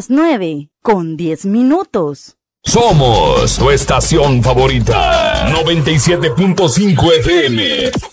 las 9:10. Somos tu estación favorita, 97.5 FM.